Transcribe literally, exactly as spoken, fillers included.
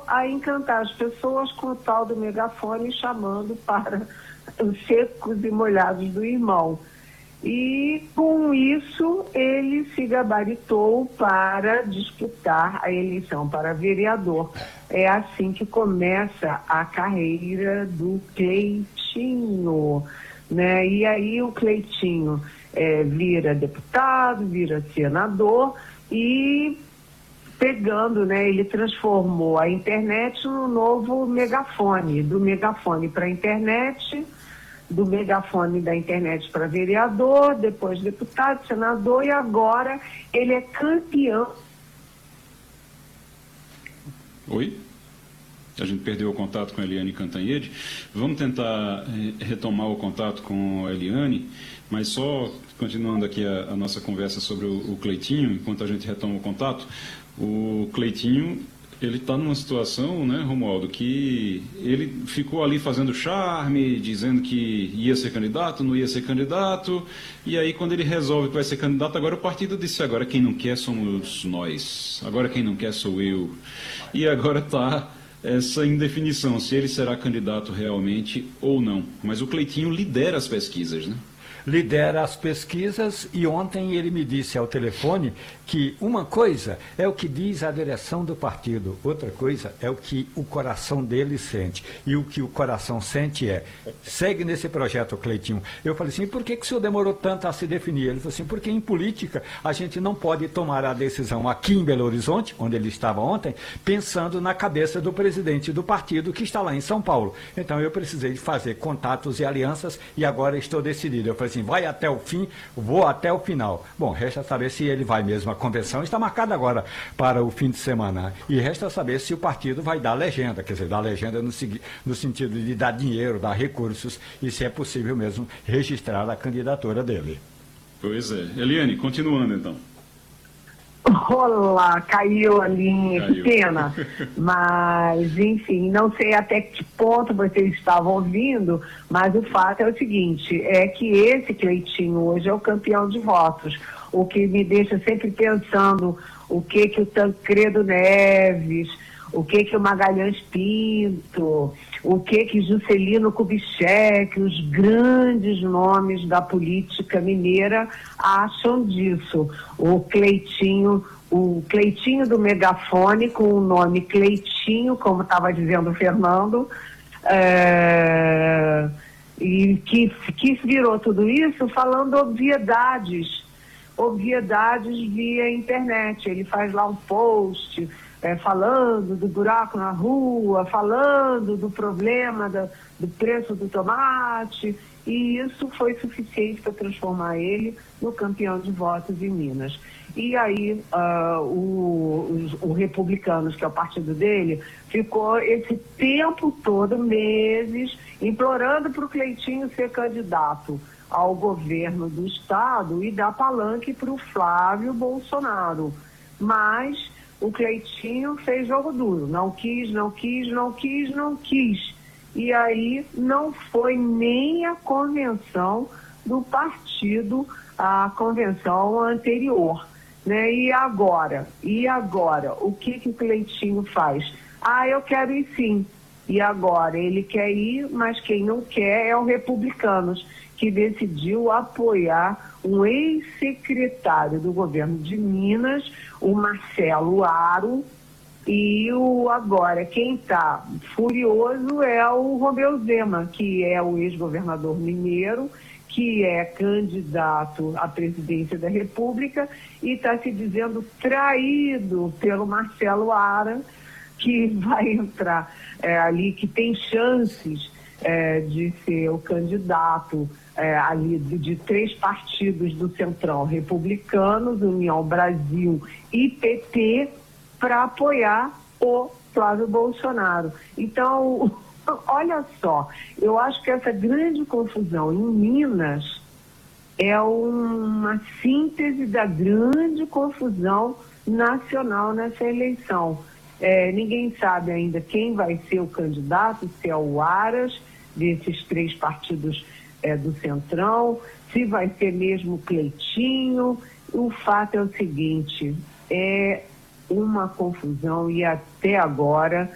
a encantar as pessoas com o tal do megafone, chamando para os secos e molhados do irmão. E com isso ele se gabaritou para disputar a eleição para vereador. É assim que começa a carreira do Cleitinho, né? E aí o Cleitinho é, vira deputado, vira senador e pegando, né? Ele transformou a internet no novo megafone, do megafone para a internet, do megafone da internet para vereador, depois deputado, senador, e agora ele é campeão. Oi? A gente perdeu o contato com a Eliane Cantanhede. Vamos tentar eh, retomar o contato com a Eliane, mas só continuando aqui a, a nossa conversa sobre o, o Cleitinho, enquanto a gente retoma o contato, o Cleitinho, ele está numa situação, né, Romualdo, que ele ficou ali fazendo charme, dizendo que ia ser candidato, não ia ser candidato, e aí quando ele resolve que vai ser candidato, agora o partido disse, agora quem não quer somos nós, agora quem não quer sou eu. E agora está essa indefinição, se ele será candidato realmente ou não. Mas o Cleitinho lidera as pesquisas, né? Lidera as pesquisas, e ontem ele me disse ao telefone que uma coisa é o que diz a direção do partido, outra coisa é o que o coração dele sente. E o que o coração sente é, segue nesse projeto, Cleitinho. Eu falei assim, por que, que o senhor demorou tanto a se definir? Ele falou assim, porque em política a gente não pode tomar a decisão aqui em Belo Horizonte, onde ele estava ontem, pensando na cabeça do presidente do partido que está lá em São Paulo. Então eu precisei de fazer contatos e alianças e agora estou decidido. Eu falei assim, vai até o fim, vou até o final. Bom, resta saber se ele vai mesmo. A convenção está marcada agora para o fim de semana. E resta saber se o partido vai dar legenda, quer dizer, dar legenda no, no sentido de dar dinheiro, dar recursos, e se é possível mesmo registrar a candidatura dele. Pois é. Eliane, continuando então. Olá, caiu a linha, Caiu. Que pena. Mas, enfim, não sei até que ponto vocês estavam ouvindo, mas o fato é o seguinte, é que esse Cleitinho hoje é o campeão de votos, o que me deixa sempre pensando o que que o Tancredo Neves, o que que o Magalhães Pinto, o que que Juscelino Kubitschek, os grandes nomes da política mineira acham disso. O Cleitinho, o Cleitinho do megafone, com o nome Cleitinho, como estava dizendo o Fernando, é, e que, que virou tudo isso falando obviedades, obviedades via internet. Ele faz lá um post É, falando do buraco na rua, falando do problema da, do preço do tomate, e isso foi suficiente para transformar ele no campeão de votos em Minas. E aí uh, o, os, o Republicanos, que é o partido dele, ficou esse tempo todo, meses, implorando para o Cleitinho ser candidato ao governo do estado e dar palanque para o Flávio Bolsonaro. Mas o Cleitinho fez jogo duro, não quis, não quis, não quis, não quis. E aí não foi nem a convenção do partido, a convenção anterior, né? E agora? E agora? O que que o Cleitinho faz? Ah, eu quero ir sim. E agora? Ele quer ir, mas quem não quer é o Republicanos, que decidiu apoiar um ex-secretário do governo de Minas, o Marcelo Aro, e o, agora quem está furioso é o Romeu Zema, que é o ex-governador mineiro, que é candidato à presidência da República e está se dizendo traído pelo Marcelo Aro, que vai entrar é, ali, que tem chances é, de ser o candidato É, ali de, de três partidos do Centrão, Republicanos, União Brasil e P T, para apoiar o Flávio Bolsonaro. Então, olha só, eu acho que essa grande confusão em Minas é uma síntese da grande confusão nacional nessa eleição. É, ninguém sabe ainda quem vai ser o candidato, se é o Aras, desses três partidos É, do Centrão, se vai ser mesmo Cleitinho. O fato é o seguinte, é uma confusão e até agora